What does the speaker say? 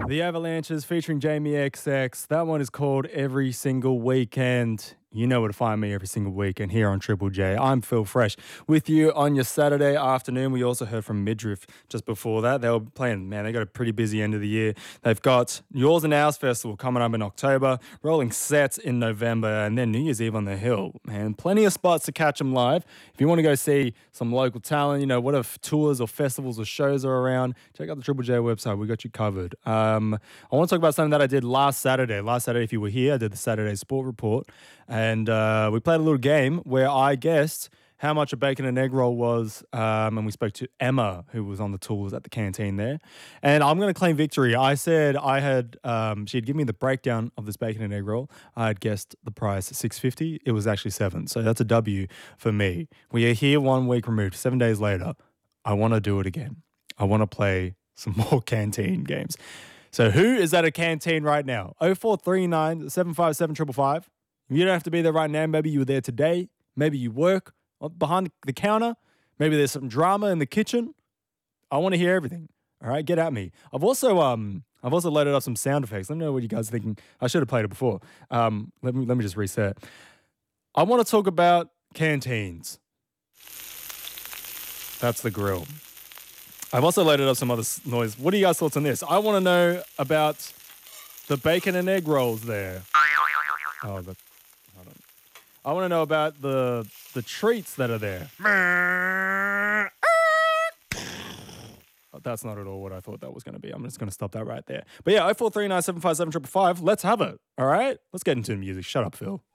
The Avalanches featuring Jamie XX. That one is called Every Single Weekend. You know where to find me every single weekend here on Triple J. I'm Phil Fresh with you on your Saturday afternoon. We also heard from Midriff just before that. They were playing, man, they got a pretty busy end of the year. They've got Yours and Ours Festival coming up in October, Rolling Sets in November, and then New Year's Eve on the Hill. Man, plenty of spots to catch them live. If you want to go see some local talent, you know, what if tours or festivals or shows are around, check out the Triple J website. We got you covered. I want to talk about something that I did last Saturday. Last Saturday, if you were here, I did the Saturday Sport Report. And we played a little game where I guessed how much a bacon and egg roll was. And we spoke to Emma, who was on the tools at the canteen there. And I'm going to claim victory. I said I had, she'd given me the breakdown of this bacon and egg roll. I had guessed the price at $6.50. It was actually $7. So that's a W for me. We are here 1 week removed, 7 days later. I want to do it again. I want to play some more canteen games. So who is at a canteen right now? 0439 757 555. You don't have to be there right now. Maybe you were there today. Maybe you work behind the counter. Maybe there's some drama in the kitchen. I want to hear everything. All right, get at me. I've also loaded up some sound effects. Let me know what you guys are thinking. I should have played it before. Let me just reset. I want to talk about canteens. That's the grill. I've also loaded up some other noise. What are you guys' thoughts on this? I want to know about the bacon and egg rolls there. Hold on. I want to know about the treats that are there. Oh, that's not at all what I thought that was going to be. I'm just going to stop that right there. But yeah, 0439 757 555. Let's have it. All right? Let's get into the music. Shut up, Phil.